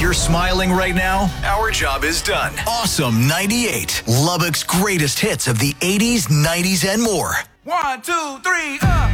you're smiling right now, our job is done. Awesome 98. Lubbock's greatest hits of the 80s, 90s, and more. 1, 2, 3, up.